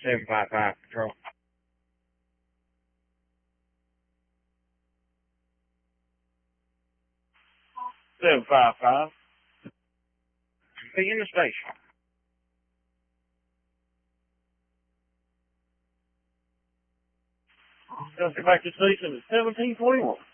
755 Patrol. 755. Be in the station. Just get back to the station at 1721.